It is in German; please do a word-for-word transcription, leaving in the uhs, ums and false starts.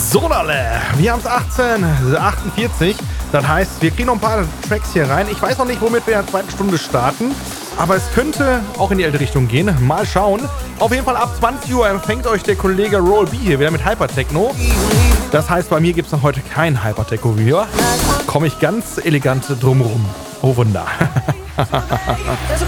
So, alle, wir haben es achtzehn Uhr achtundvierzig. Das heißt, wir kriegen noch ein paar Tracks hier rein. Ich weiß noch nicht, womit wir in der zweiten Stunde starten. Aber es könnte auch in die alte Richtung gehen. Mal schauen. Auf jeden Fall ab zwanzig Uhr empfängt euch der Kollege Roll B hier wieder mit Hypertechno. Das heißt, bei mir gibt es noch heute kein Hypertechno-Video. Komme ich ganz elegant drumrum. Oh Wunder. There's a